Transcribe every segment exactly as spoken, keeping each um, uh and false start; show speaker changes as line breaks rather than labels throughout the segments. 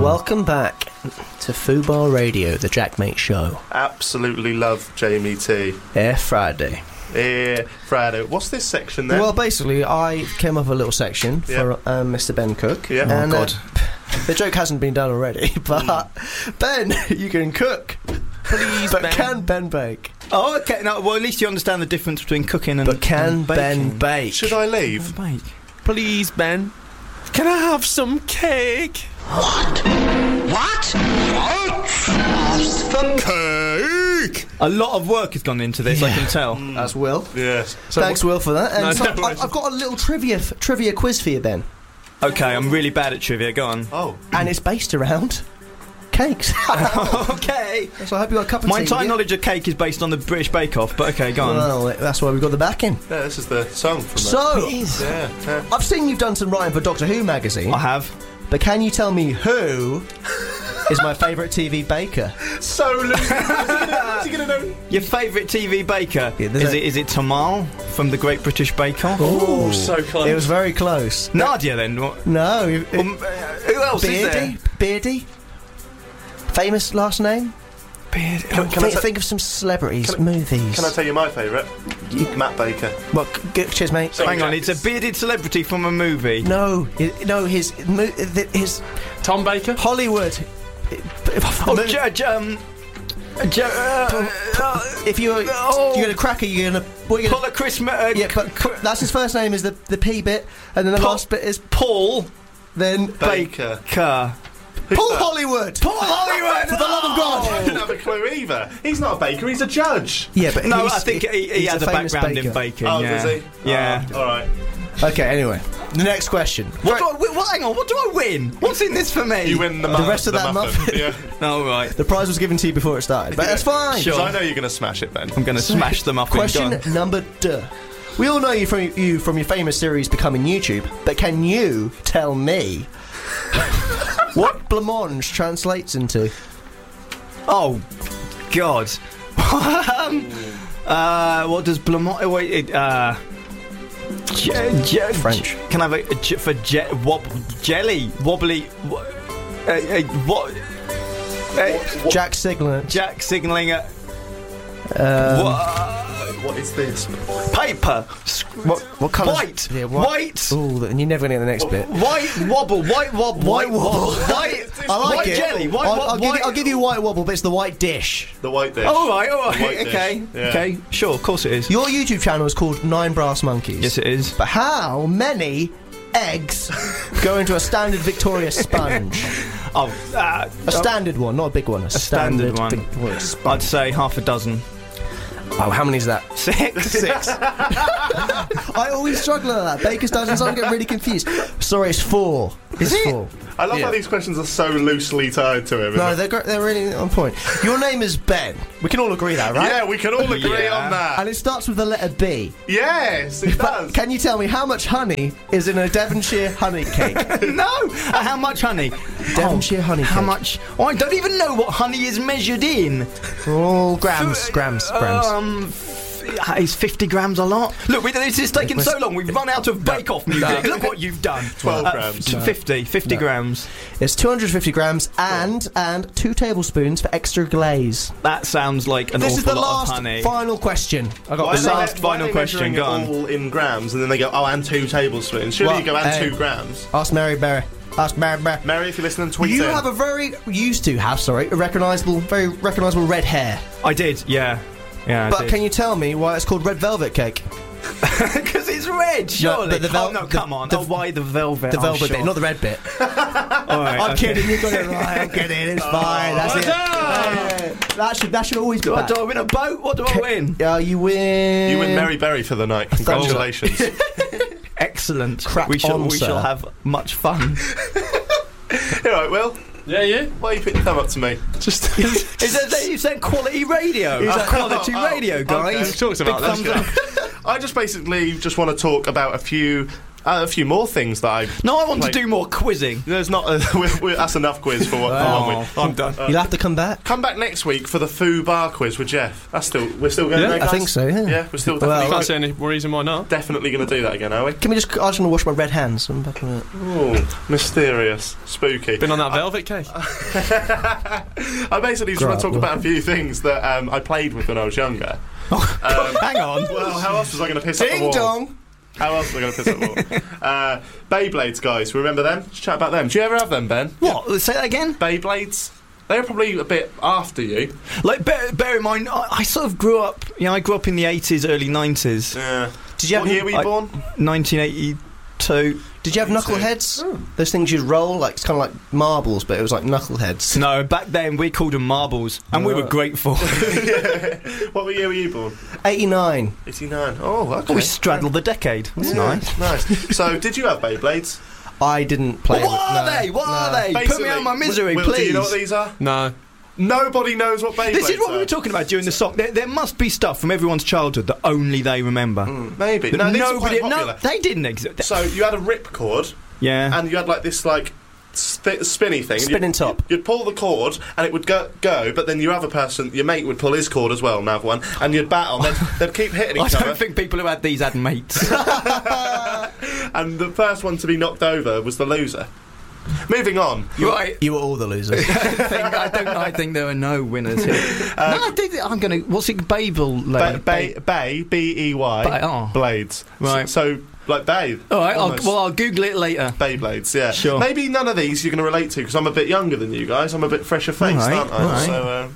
Welcome back to Fubar Radio, the Jackmate Show.
Absolutely love Jamie T.
Yeah, Friday.
Yeah, Friday. What's this section then?
Well, basically, I came up with a little section for
Yep.
um, Mister Ben Cook.
Yeah.
And,
Oh, God.
Uh, the joke hasn't been done already, but Ben, you can cook.
Please,
But
Ben.
can Ben bake?
Oh, okay. No, well, at least you understand the difference between cooking and
But can
and
Ben
baking.
bake?
Should I leave?
Bake.
Please, Ben. Can I have some cake?
Cake!
A lot of work has gone into this, I
Yeah.
can tell.
That's Will.
Yes.
Thanks, Will, for that. And
No,
so
no
I, I've got a little trivia f- trivia quiz for you, Ben.
Okay, I'm really bad at trivia. Go on.
Oh.
And it's based around cakes.
Okay.
So I hope you got a cup of
My
tea.
entire
with you.
knowledge of cake is based on the British Bake Off, but okay, go on.
Well, that's why we've got the backing.
Yeah, this is the song from
So,
that. Yeah, yeah.
I've seen you've done some writing for Doctor Who magazine,
I have.
but can you tell me who is my favourite T V baker?
So loose. What's he gonna know?
Your favourite T V baker?
Yeah, there's
is
a-
it is it Tamal from the Great British Bake Off?
Oh, so close.
It was very close.
Nadia, then. What?
No, it-
Um, uh, who else is there?
Beardy? Beardy? Famous last name?
Beard.
Can- can I
think,
ta-
think of some celebrities,
can I-
movies.
Can I tell you my favourite? Matt Baker.
Well, c- g- cheers, mate.
So-
Hang on, it's a bearded celebrity from a movie.
No, i- no, his mo- th- his
Tom Baker?
Hollywood.
Oh, Judge, um. Ju- uh, uh,
If you're
Oh.
you're gonna cracker, you're gonna what you're gonna.
Paul Christmas. Uh,
Yeah, but c- that's his first name is the the P bit, and then the
Paul-
last bit is
Paul
then
Baker.
Baker.
Who's
Paul
that?
Hollywood.
Paul Hollywood!
For the love of God.
I didn't have a clue either. He's not a baker, he's a judge.
Yeah, but
No,
he's-
I think he, he
he's
has a,
famous
background
baker.
in baking.
Oh,
yeah.
does he?
Yeah.
Oh, alright.
Okay, anyway, the next question.
What do I win? What, hang on, what do I win? What's in this for me?
You win the,
The
mu-
rest of that muffin.
Yeah.
Oh, right.
The prize was given to you before it started, but that's fine.
Sure.
Because I know you're going to smash it then.
I'm going to smash them up
Question
in
number two. We all know you from you from your famous series Becoming YouTube, but can you tell me what blancmange translates into?
Oh, God. um, uh, what does Blamont... Wait, it, uh... Je, je,
French.
Can I have a, a je, for je, wob, jelly? Wobbly... wo- Uh, uh, what... Uh,
Jack Sigler.
Jack signalling a...
Um,
Wha-
What is this?
paper.
What what colour?
White.
Yeah, what-
White.
Ooh, and you're never going to get the next bit.
White wobble. White wobble.
White wobble.
White.
I like
white
it.
jelly. White.
I'll,
wo-
I'll, give you,
white-
I'll give you white wobble, but it's the white dish.
The white dish.
All right. All
The
right.
white dish.
Okay.
Yeah.
Okay. Sure. Of course it is.
Your YouTube channel is called Nine Brass Monkeys.
Yes, it is.
But how many eggs go into a standard Victoria sponge?
Oh, uh,
A standard one, not a big one. A,
standard one.
Victoria sponge.
I'd say half a dozen.
Oh, how many is that?
Six.
Six. I always struggle with that. Baker's dozen, so I get really confused. Sorry, it's four. It's
it?
four.
I love
Yeah.
how these questions are so loosely tied to him.
No, they're gr- they're really on point. Your name is Ben. We can all agree that, right?
Yeah, we can all agree
Yeah.
on that.
And it starts with the letter B.
Yes, it
But
does.
can you tell me how much honey is in a Devonshire honey cake?
No. Uh, how much honey?
Devonshire honey
How
cake.
much? Oh, I don't even know what honey is measured in.
Oh, grams, grams, grams.
Um, f- is fifty grams a lot? Look, we, this is taking so long. We've run out of bake-off music. Look what you've done.
twelve
Uh,
grams.
f- fifty. fifty grams.
It's two hundred fifty grams and and two tablespoons for extra glaze.
That sounds like an
This is
awful
the
lot
last
of honey.
final question. I got
Why
the
are they-
last.
why are
final
they
question,
measuring
go
it
on.
all in grams, and then they go, oh, and two tablespoons. Surely
Well,
you go, and
hey.
two grams.
Ask Mary Berry. Ask Mary Berry.
Mary, if you're listening, tweet
You
in.
have a very used to have sorry a recognisable, very recognisable red hair.
I did, yeah. Yeah,
But can you tell me why it's called red velvet cake?
Because it's red, surely.
but the vel-
oh, no,
the-
come on.
the-
oh, why the velvet?
The
Oh,
velvet
sure.
bit, not the red bit.
All right,
I'm
okay.
kidding. You got it right. I'm kidding. It's fine. That's it. Yeah. That should that should always be.
Do I,
back.
do I win a boat? What do I win?
Yeah, you win.
You win Mary Berry for the night. Congratulations.
Excellent.
Crack
we shall
on,
we
sir.
shall have much fun.
All right, Will.
Yeah, yeah.
Why are you putting your thumb up to me?
Just.
Is that you said quality radio?
Is that-
quality
oh, oh,
radio,
okay.
guys?
Talks about
Big
that.
thumbs up.
I just basically just want to talk about a few Uh, a few more things that I.
No, I want
Like-
to do more quizzing.
There's not. A, we're, we're, that's enough quiz for, what,
Wow.
for one week.
I'm done.
You'll have to come back.
Come back next week for the Foo Bar quiz with Jeff. That's still. We're still going
Yeah,
there,
I
guys?
think so, yeah.
Yeah, we're still
Well,
definitely,
Can't see any reason why not.
definitely going to do that again, are we?
Can we just? I just want to wash my red hands. I'm back on it.
Ooh, mysterious, spooky.
Been on that velvet cake.
I basically just want to talk
Grow up.
about a few things that um, I played with when I was younger. Um,
Hang on.
well, how else was I going to piss up the
Ding
wall?
dong.
How else was I going to piss up the wall? Uh, Beyblades, guys. Remember them? Let's chat about them. Do you ever have them, Ben?
What? Say that again?
Beyblades? They were probably a bit after you.
Like, bear, bear in mind, I, I sort of grew up. You know, I grew up in the eighties, early nineties,
Yeah.
Did you have?
What year were you
I-
born?
nineteen eighty-two.
Did you have
Me too.
knuckleheads? Those things you'd roll, like it's kind of like marbles, but it was like knuckleheads.
No, back then we called them marbles, and we were
Right.
grateful.
What year were you born?
eighty-nine.
eighty-nine. Oh, okay.
We straddled the decade. That's
Yeah,
nice.
Nice. So, did you have Beyblades?
I didn't play.
What
with,
are
no,
they? What
no.
are they? Put me
Basically,
out of my misery,
Will,
please.
do you know what these are?
No.
Nobody knows what Beyblades
This is what
are.
we were talking about during the song. There, there must be stuff from everyone's childhood that only they remember.
Mm, maybe.
That
No, these are
nobody.
quite
No,
popular.
they didn't exist.
So, you had a ripcord,
yeah.
and you had like this like sp- spinny thing. and
Spinning
you'd,
top.
You'd pull the cord, and it would go, go. But then your other person, your mate, would pull his cord as well, another one, and you'd battle. They'd, they'd keep hitting
I
each
don't
other,
think people who had these had mates.
and the first one to be knocked over was the loser. Moving on.
right.
You were all the losers.
I, think, I don't. I think there are no winners here.
Uh,
no, I think I'm gonna. What's it? Babel.
Bay, bay, bay, B E Y,
Bay- oh.
blades.
Right.
So, so like bathe.
All right. I'll,
Almost.
well, I'll Google it later.
Beyblades, yeah.
Sure.
Maybe none of these you're going to relate to because I'm a bit younger than you guys. I'm a bit fresher faced,
All right,
aren't I?
all right.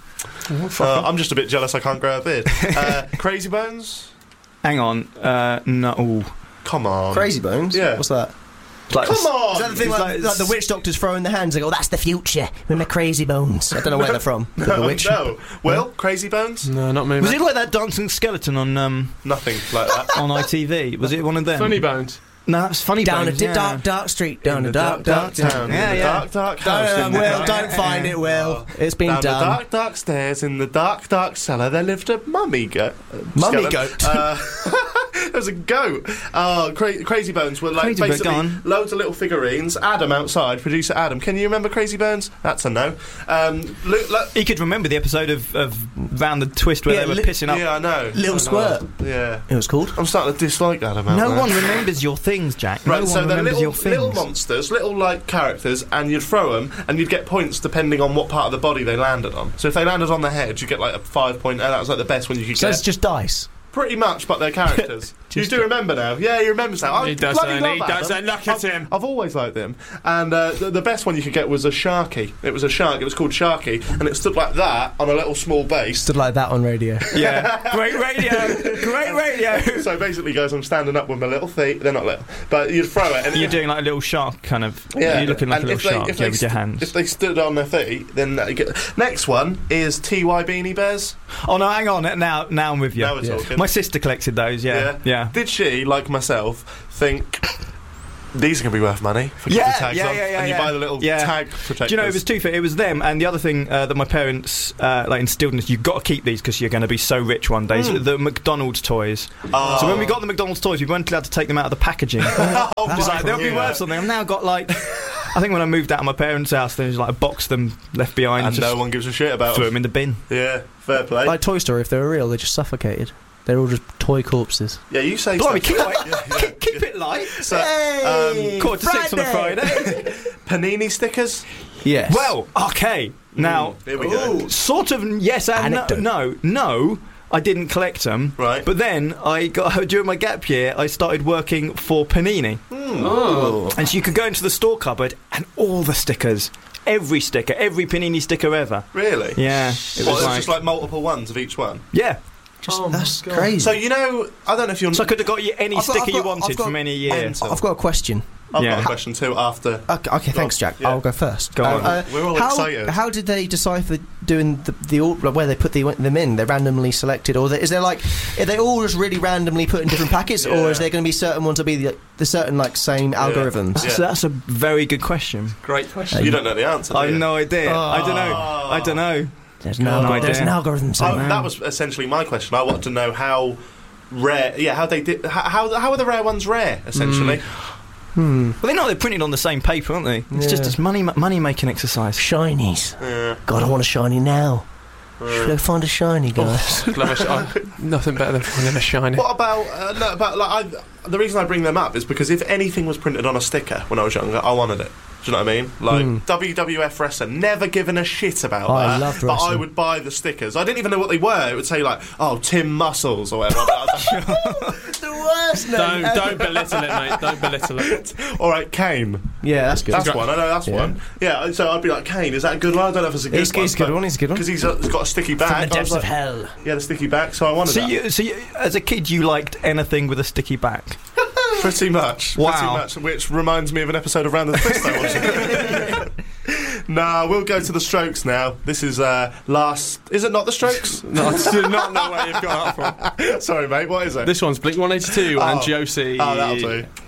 So uh, uh, I'm just a bit jealous I can't grow a beard. Uh, Crazy Bones?
Hang on. Uh, no. Ooh.
Come on.
Crazy Bones.
Yeah.
What's that?
It's like
Come
a s-
on!
Is that the thing
It's
like,
like-
like the witch doctors throwing their hands and go, that's the future with my crazy bones. I don't know where they're from. The, the
No,
witch.
no. Will, Crazy Bones?
No, not me.
Was
mate.
it like that dancing skeleton on um
Nothing like that.
on I T V? Was it one of them?
Funny Bones?
No, that's funny.
Down
Bones,
a
yeah.
dark, dark street. Down
In
a
the
dark, dark town.
town.
Yeah,
in the
yeah.
dark, dark house.
Don't,
in the
Will,
dark-
don't find it, Will. It's been
Down
done.
the dark, dark stairs in the dark, dark cellar, there lived a mummy goat.
Mummy
skeleton.
goat.
Uh, there was a goat. Oh, cra- Crazy Bones were like
Crazy Bones,
basically
go on.
loads of little figurines. Adam outside, producer Adam. Can you remember Crazy Bones? That's a no. Um, lo- lo-
He could remember the episode of, of Round the Twist where
Yeah,
they were
li-
pissing up.
yeah, I know.
Little
I know.
squirt.
Yeah.
It was called.
I'm starting to dislike Adam out
No
there.
one remembers your things, Jack.
Right,
no
so
one
they're
remembers
little,
your things.
little monsters, little like characters, and you'd throw them, and you'd get points depending on what part of the body they landed on. So if they landed on the head, you get like a five point. And that was like the best one you could
So
get.
it's just dice.
Pretty much, but they're characters. you
Just
do remember now? Yeah, he remembers now. I
He does,
bloody
and
love
he
Adam.
does, and look at
I've,
him.
I've always liked him. And uh, the, the best one you could get was a Sharky. It was a shark. It was called Sharky, and it stood like that on a little small base.
Stood like that on radio.
Yeah, great radio, great radio.
So basically, guys, I'm standing up with my little feet. They're not little, but you'd throw it, and
You're doing like a little shark kind of.
yeah,
You're looking like
and
a
if
little
they-
shark
if
yeah,
they
with your
st-
hands.
If they stood on their feet, then they get. Next one is T Y Beanie Bears.
Oh no, hang on. Now, now I'm with you.
Now we're
Yeah.
talking.
My sister collected those. Yeah, yeah.
Did she, like myself, think these are going to be worth money for
Yeah,
the tags
yeah,
on?
yeah, yeah,
and you
yeah.
buy the little
Yeah.
tag protectors.
Do you know it was two things? It was them, and the other thing uh, that my parents uh, like instilled in us: you've got to keep these because you're going to be so rich one day. So
Mm.
the McDonald's toys.
Oh.
So when we got the McDonald's toys, we weren't allowed to take them out of the packaging.
oh,
It's
my
like, they'll be
God.
worth something. I've now got like, I think when I moved out of my parents' house, there was like a box of them left behind,
And
just
no one gives a shit about
threw
them.
them in the bin.
Yeah, fair play.
Like Toy Story, if they were real, they just suffocated. They're all just toy corpses.
yeah, you say
Blimey,
stuff.
keep, it-
Yeah, yeah.
keep, keep it light.
So,
Hey!
um,
Quarter to six on a Friday.
Panini stickers.
Yes.
Well, okay. Now,
Mm, here we go.
sort of yes and no,
Anecdote.
no. No, I didn't collect them.
Right.
But then I got during my gap year, I started working for Panini,
Oh.
and so you could go into the store cupboard and all the stickers, every sticker, every Panini sticker ever.
Really?
Yeah, it
Well,
was
it's
like,
just like multiple ones of each one.
yeah.
Just,
Oh my
that's
God.
crazy.
So you know, I don't know if you're.
So I could have got you any
I've got-
sticker
I've
you
got-
wanted
I've got-
from any year.
Mental.
I've got a question.
I've
Yeah.
got a question too after.
Okay, okay thanks, Jack.
Yeah.
I'll go first.
Go on.
Uh,
We're all
how,
excited.
How did they decipher doing the, the order, where they put the, them in? They're randomly selected, or is there like are they all just really randomly put in different packets,
Yeah.
or is there going to be certain ones that be the, the certain like same algorithms?
Yeah.
So that's a very good question.
Great question. You don't know the answer. Do
I have
you?
no idea. I don't know.
Oh.
I don't know.
There's no,
No
there's
idea.
an algorithm
Oh,
somewhere.
that was essentially my question. I wanted to know how rare. Yeah, how they did. How how, how are the rare ones rare? Essentially.
Hmm.
Well, they know they're printed on the same paper, aren't they? It's
Yeah.
just it's money money making exercise.
Shinies.
Yeah.
God, I want a shiny now. Should go find a shiny, guys.
Love a sh- oh, nothing better than finding a shiny.
What about uh, no? About like I, the reason I bring them up is because if anything was printed on a sticker when I was younger, I wanted it. Do you know what I mean? Like
Mm.
W W F wrestling, never given a shit about
I
that.
loved
but I
wrestling.
would buy the stickers. I didn't even know what they were. It would say like, "Oh, Tim Muscles" or whatever. I was like,
The worst name.
Don't don't belittle it, mate. Don't belittle it.
all right, Kane.
Yeah, that's good.
That's one. I know that's
Yeah.
one. Yeah. So I'd be like, Kane, is that a good one? I don't know if it's a good
He's,
one.
he's a good one. He's a good one.
Because he's, uh, he's got a sticky back.
From the
I was
depths of
like,
hell.
yeah, the sticky back. So I wanted
So
that.
you, so you, as a kid, you liked anything with a sticky back.
Pretty much.
Wow.
Pretty much. Which reminds me of an episode of Round the Twist I watched. Nah, we'll go to the Strokes now. This is uh, last. Is it not the Strokes?
No, I do not know where you've got that from.
Sorry, mate. What is it?
This one's Blink one eighty-two and
Oh.
Josie.
Oh, that'll do.